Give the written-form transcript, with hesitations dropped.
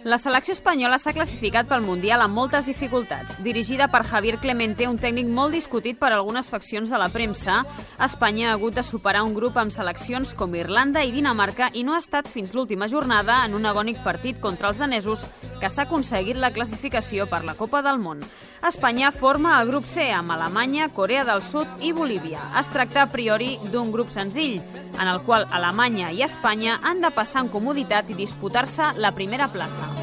La selecció espanyola s'ha classificat pel Mundial amb moltes dificultats. Dirigida per Javier Clemente, un tècnic molt discutit per algunes faccions de la premsa, Espanya ha hagut de superar un grup amb seleccions com Irlanda i Dinamarca i no ha estat fins l'última jornada en un agònic partit contra els danesos que s'ha aconseguit la classificació per la Copa del Món. Espanya forma el grup C amb Alemanya, Corea del Sud i Bolívia. Es tracta a priori d'un grup senzill, en el qual Alemanya i Espanya han de passar amb comoditat i disputar-se la primera plaça.